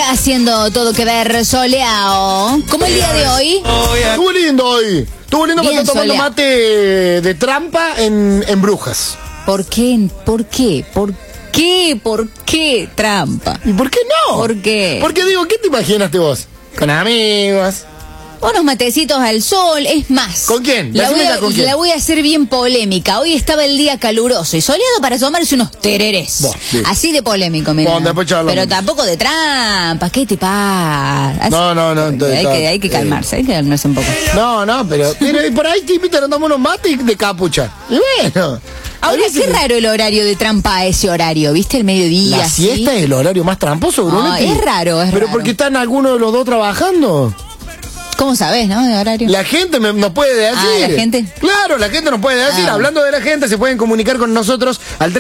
haciendo todo que ver soleado. ¿Cómo el día de hoy? Estuvo lindo hoy. Estuvo lindo porque está tomando mate de trampa en Brujas. ¿Por qué? ¿Por qué? ¿Por qué? ¿Por qué trampa? ¿Y por qué no? ¿Por qué? Porque digo, ¿qué te imaginaste vos? Con amigos. Unos matecitos al sol, es más. ¿Con quién? La voy a hacer bien polémica. Hoy estaba el día caluroso y soleado para tomarse unos tereres. Así de polémico, mira. Pero tampoco de trampa. ¿Qué te pasa? No. Hay que calmarse un poco. No, pero por ahí te invitan a tomar unos mates de capucha. Y bueno. Ahora, qué raro el horario de trampa a ese horario, ¿viste? El mediodía. La siesta es el horario más tramposo, Bruno. No, es raro, Pero porque están algunos de los dos trabajando. ¿Cómo sabés, no? De horario. La gente nos puede decir. ¿La gente? Claro, la gente nos puede decir. Hablando de la gente, se pueden comunicar con nosotros al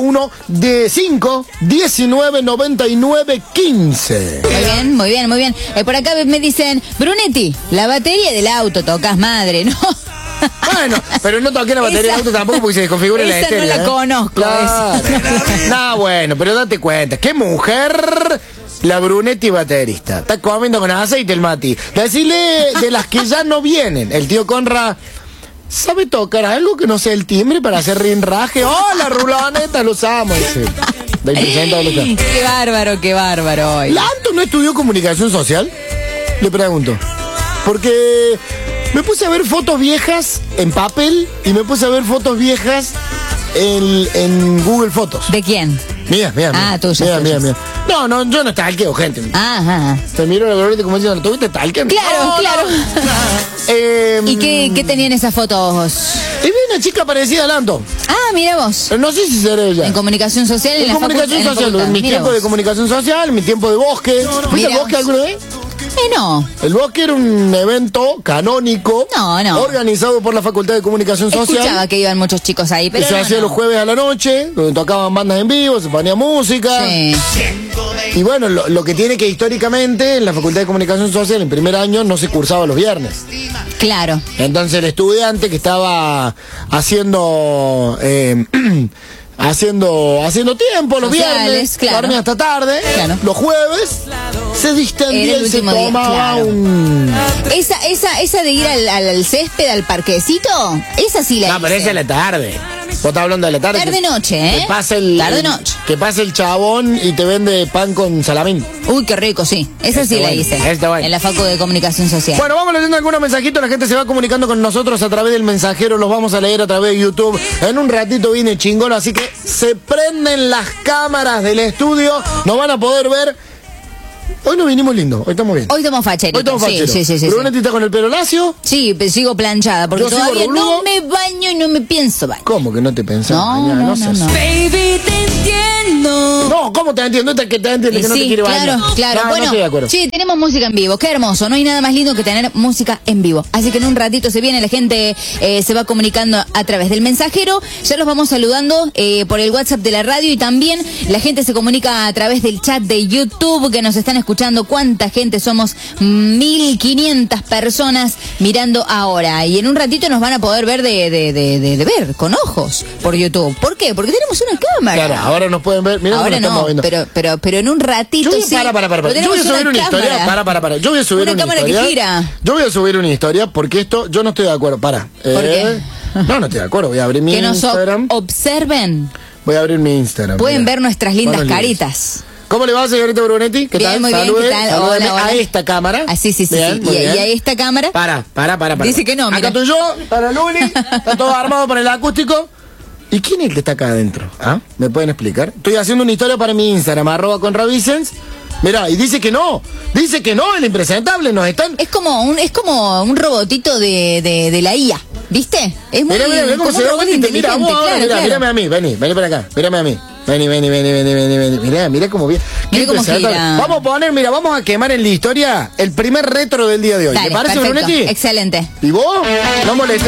351-1999-15. Muy bien. Por acá me dicen, Brunetti, la batería del auto tocas madre, ¿no? Bueno, pero no toqué la batería del auto tampoco porque se desconfigura la estéreo. Esa no la conozco. Claro. No, bueno, pero date cuenta. ¿Qué mujer? La Brunetti baterista. Está comiendo con aceite el Mati. Decirle de las que ya no vienen. El tío Conra sabe tocar algo que no sea el timbre para hacer rinraje. ¡Hola, ruloneta! Lo usamos. Qué bárbaro hoy. ¿Lanto no estudió comunicación social? Le pregunto. Porque me puse a ver fotos viejas en papel y me puse a ver fotos viejas en Google Fotos. ¿De quién? Mía. Tuya. No, yo no stalkeo, gente. Ajá. Te miro la Gloria como diciendo, ¿tuviste stalking? Claro. ¿Y qué tenían esas fotos? Y vi una chica parecida a Lando. Mira vos. No sé si será ella. En comunicación social, en comunicación social. En mi tiempo de comunicación social, en mi tiempo de bosque. ¿Fuiste al bosque alguna vez? No. El bosque era un evento canónico. No. Organizado por la Facultad de Comunicación Social. Escuchaba que iban muchos chicos ahí, pero se hacía los jueves a la noche, donde tocaban bandas en vivo, se ponía música. Sí. Y bueno, lo que tiene que históricamente en la Facultad de Comunicación Social en primer año no se cursaba los viernes. Claro. Entonces el estudiante que estaba haciendo tiempo los viernes, dormía hasta tarde, los jueves se distendía y se tomaba un... Esa de ir al césped, al parquecito, esa sí la hice. No, pero esa es la tarde. Vos estás hablando de la tarde. Tarde-noche, ¿eh? Tarde-noche. Que pase el chabón y te vende pan con salamín. Uy, qué rico, sí. Esa sí la hice. En la Facu de Comunicación Social. Bueno, vamos leyendo algunos mensajitos. La gente se va comunicando con nosotros a través del mensajero. Los vamos a leer a través de YouTube. En un ratito viene chingón, así que se prenden las cámaras del estudio. Nos van a poder ver. Hoy no vinimos lindo, hoy estamos bien. Hoy estamos facheritos. Sí. ¿Brunetti está con el pelo lacio? Sí, sigo planchada, porque todavía no me baño y no me pienso bañar. ¿Cómo que no te pensás bañar? No. Baby, te entiendo. No, ¿cómo te entiendo? Que te entiende que no te quiere bañar. Claro. No, bueno, no estoy de acuerdo. Sí, tenemos música en vivo, qué hermoso. No hay nada más lindo que tener música en vivo. Así que en un ratito se viene, la gente se va comunicando a través del mensajero. Ya los vamos saludando por el WhatsApp de la radio y también la gente se comunica a través del chat de YouTube que nos están escuchando. ¿Cuánta gente somos? 1.500 personas mirando ahora. Y en un ratito nos van a poder ver de ver con ojos por YouTube. ¿Por qué? Porque tenemos una cámara. Claro, ahora nos pueden ver. Mirá, ahora no, pero en un ratito sí. Para. Yo voy a subir una historia. Para. Yo voy a subir una cámara historia. Que gira. Yo voy a subir una historia porque esto yo no estoy de acuerdo. ¿Por qué? No estoy de acuerdo. Voy a abrir mi Instagram. Observen. Voy a abrir mi Instagram. Pueden ver nuestras lindas caritas. ¿Cómo le va, señorita Brunetti? ¿Qué tal? Salude, hola. A esta cámara. Sí. Bien, y a esta cámara. Para. Dice que no, mira. Acá estoy yo, para Luli, está todo armado para el acústico. ¿Y quién es el que está acá adentro? ¿Me pueden explicar? Estoy haciendo una historia para mi Instagram, @conravicens. Mirá, y dice que no, el impresentable, nos están... Es como un robotito de la IA, ¿viste? Es muy... Mirá cómo se ve, mira, mírame a mí, vení para acá, mírame a mí. Vení. Mirá cómo bien. Mirá cómo gira. Vamos a quemar en la historia el primer retro del día de hoy. Dale, ¿Te parece, perfecto. Brunetti? Excelente. ¿Y vos? No molestes.